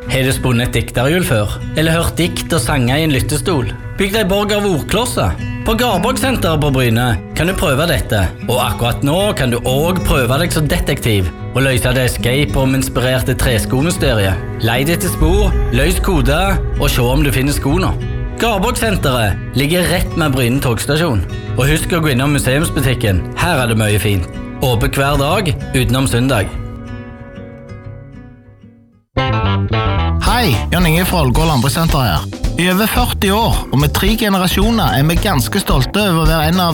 Har du spunnet et dikterhjul før? Eller hørt dikt og sanger i en lyttestol? Bygg deg borg av ordklosser. På Garborgsenteret på Bryne kan du prøve dette. Og akkurat nå kan du også prøve deg som detektiv og løse det escape room-inspirerte tresko-mysteriet. Leid etter spor, løs koder og se om du finner skoene. Garborgsenteret ligger rett med Bryne togstasjon. Og husk å gå innom museumsbutikken. Her er det mye fint. Åpent hver dag utenom søndag. Hei, Jan Inge fra Ålgård Landbrukssenter her. I over 40 år, og med 3 generasjoner, er vi ganske stolte over å være en av